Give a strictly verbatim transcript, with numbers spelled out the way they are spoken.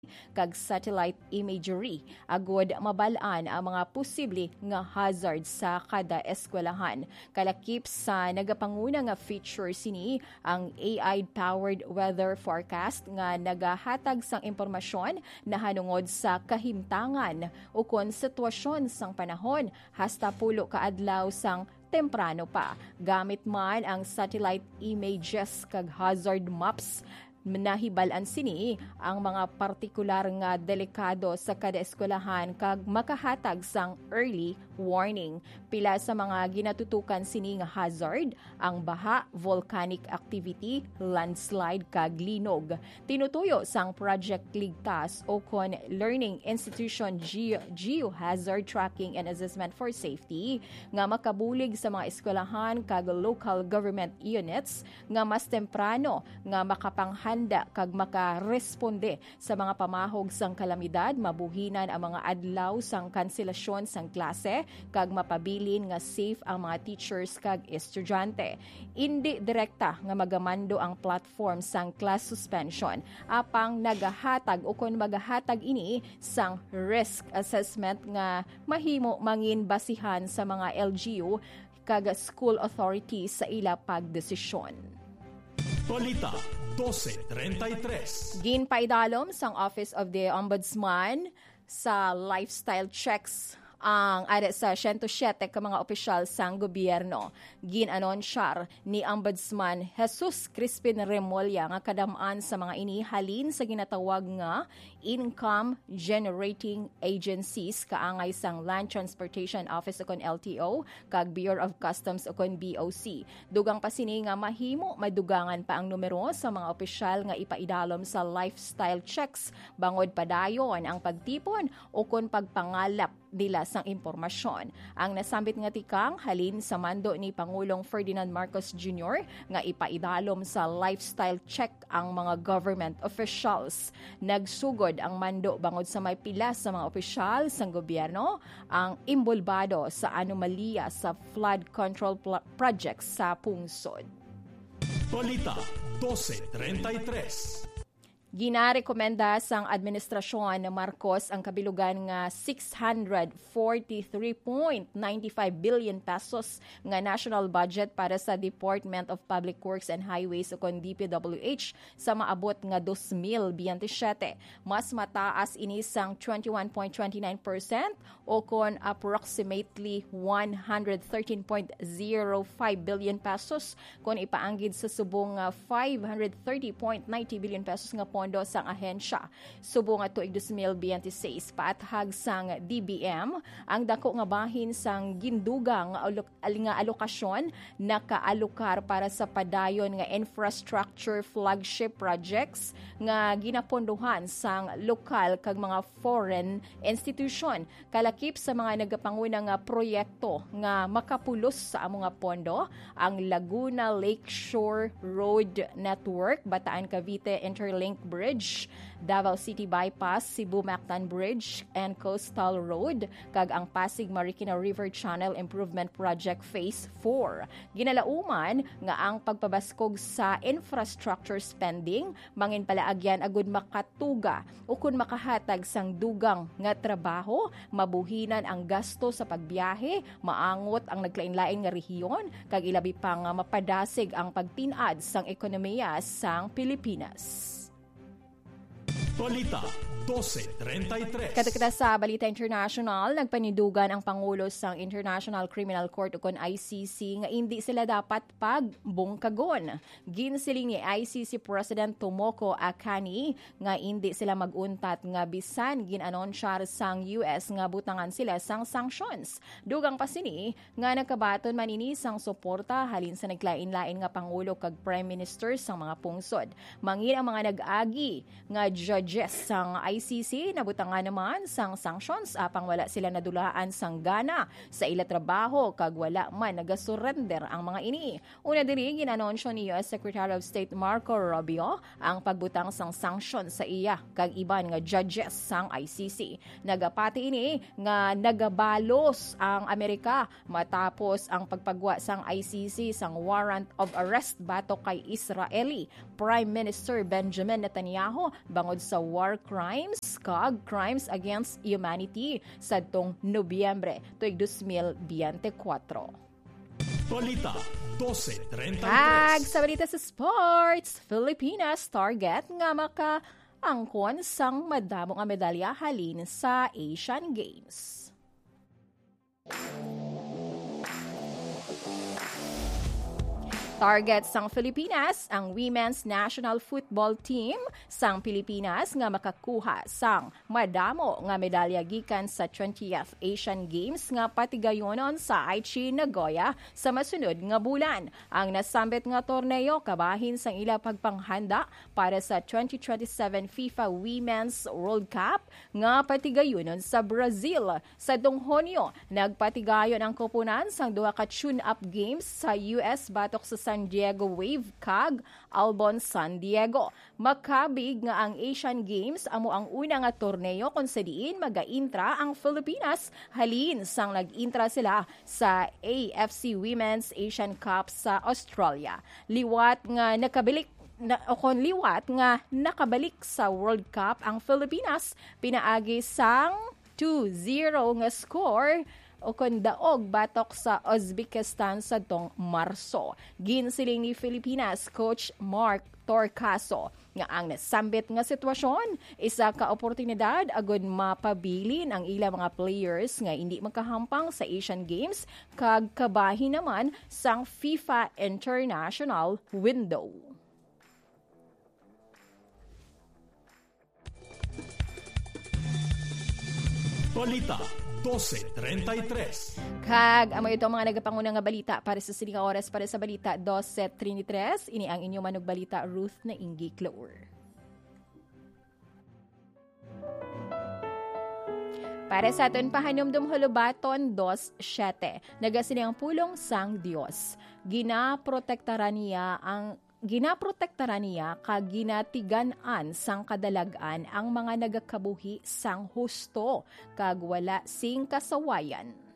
kag satellite imagery agod mabal-an ang mga posible nga hazard sa kada eskwelahan. Kalakip sa nagapanguna nga feature sini ang A I-powered weather forecast nga nagahatag sang impormasyon na hanungod sa kahimtangan o kon sitwasyon sang panahon hasta pulo ka adlaw sang temprano pa. Gamit man ang satellite images kag hazard maps, nahibalan sini ang mga partikular nga delikado sa kada eskwelahan kag makahatag sang early warning. Pila sa mga ginatutukan sini nga hazard ang baha, volcanic activity, landslide kag linog. Tinutuyo sang Project Ligtas o kon Learning Institution Geo- Geohazard Tracking and Assessment for Safety nga makabulig sa mga eskwelahan kag local government units nga mas temprano nga makapanghan handa kag makaresponde sa mga pamahog sang kalamidad, mabuhinan ang mga adlaw sang kanselasyon sang klase kag mapabilin nga safe ang mga teachers kag estudyante. Indi direkta nga magamando ang platform sang class suspension apang nagahatag o kon magahatag ini sang risk assessment nga mahimo mangin basihan sa mga L G U kag school authorities sa ila pagdesisyon. Balita twelve thirty-three. Ginpaidalom sang Office of the Ombudsman sa lifestyle checks ang ada sa one oh seven ka mga opisyal sang gobyerno. Ginanonsyar ni Ombudsman Jesus Crispin Remulla nga kadamaan sa mga ini halin sa ginatawag nga income generating agencies kaangay sang Land Transportation Office o kon L T O kag Bureau of Customs o kon B O C. Dugang pa sini nga mahimo madugangan pa ang numero sa mga opisyal nga ipaidalom sa lifestyle checks bangod padayon ang pagtipon o kon pagpangalap nila sang impormasyon. Ang nasambit nga tikang halin sa mando ni Pangulong Ferdinand Marcos Junior nga ipaidalom sa lifestyle check ang mga government officials. Nagsugod ang mando bangod sa may pila sa mga opisyal sang gobyerno ang imbulbado sa anomalya sa flood control pl- projects sa pungsod. Balita twelve thirty-three. Ginarekomenda sang administrasyon ng Marcos ang kabilugan nga six hundred forty-three point nine five billion pesos nga national budget para sa Department of Public Works and Highways o kon D P W H sa maabot nga two thousand twenty-seven. Mas mataas ini sang twenty-one point two nine percent o kon approximately one hundred thirteen point zero five billion pesos kon ipaanggid sa subong nga five hundred thirty point nine zero billion pesos nga pondo sang ahensya. Subong nga tuig two thousand twenty-six paathag sang D B M ang dako nga bahin sang gindugang nga alokasyon nakaalokar para sa padayon nga infrastructure flagship projects nga ginapondohan sang lokal kag mga foreign institution. Kalakip sa mga nagapanguna nga proyekto nga makapulos sa amo nga pondo ang Laguna Lakeshore Road Network, Bataan Cavite Interlink Bridge, Davao City Bypass, Cebu Mactan Bridge and Coastal Road, kag ang Pasig Marikina River Channel Improvement Project Phase four. Ginalauman nga ang pagpabaskog sa infrastructure spending mangin palaagyan agud makatuga o kun makahatag sang dugang nga trabaho, mabuhinan ang gasto sa pagbiyahe, maangot ang naglain-lain nga rehiyon, kag ilabi pa nga mapadasig ang pagtinad sang ekonomiya sang Pilipinas. Balita twelve thirty-three. Katakita sa Balita International, nagpanidugan ang Pangulo sang International Criminal Court o kon I C C nga hindi sila dapat pagbungkagon. Ginsiling ni I C C President Tomoko Akani nga hindi sila maguntat nga bisan ginanonsyar sang U S nga butangan sila sang sanctions. Dugang pa sini nga nagkabaton man ini sang suporta halin sa naglain-lain nga Pangulo kag Prime Minister sang mga pungsod. Mangin ang mga nag-agi nga judges sang I C C nabutangan naman sang sanctions apang wala sila nadulaan sang gana sa ila trabaho kag wala man nagasurrender ang mga ini. Una diri ginanonsyo ni U S Secretary of State Marco Rubio ang pagbutang sang sanctions sa iya kag iban nga judges sang I C C. Nagapati ini nga nagabalos ang Amerika matapos ang pagpagwa sang I C C sang warrant of arrest batok kay Israeli Prime Minister Benjamin Netanyahu bangod sa sa war crimes kag crimes against humanity sadtong Nobyembre tuig twenty twenty-four. Balita twelve thirty-three. Kag sa balita sa sports, Pilipinas target nga maka angkon sang madamo nga medalya halin sa Asian Games. Target sang Pilipinas ang Women's National Football Team sang Pilipinas nga makakuha sang madamo nga medalya gikan sa twentieth Asian Games nga patigayonon sa Aichi, Nagoya sa masunod nga bulan. Ang nasambit nga torneo kabahin sang ila pagpanghanda para sa twenty twenty-seven FIFA Women's World Cup nga patigayonon sa Brazil. Sa dong Hunyo, nagpatigayon ang koponan sang duha ka tune-up games sa U S batok sa San Diego Wave kag Albon San Diego. Makabig nga ang Asian Games amo ang una nga torneo kung sa diin maga-intra ang Pilipinas halin sang nag-intra sila sa A F C Women's Asian Cup sa Australia. Liwat nga nakabilik na o kon liwat nga nakabalik sa World Cup ang Pilipinas pinaagi sang two zero nga score o kon daog batok sa Uzbekistan sa tong Marso. Ginsiling ni Pilipinas coach Mark Torcaso nga ang nasambit nga sitwasyon isa ka oportunidad agud mapabilin ang ilang mga players nga hindi makahampang sa Asian Games kag kabahin naman sang FIFA International window. Balita twelve thirty-three. Kag amo ito ang mga nagapanguna nga balita para sa sining oras para sa balita twelve thirty-three. Ini ang inyong manug balita Ruth na Ingi Clour. Para sa aton pahanumdum hulubaton two seven. Nagasining ang pulong sang Dios. Ginaprotektaran niya ang Ginaprotektaran niya kag ginatigan-an sang kadalagan ang mga nagakabuhi sang husto kag wala sing kasawayan.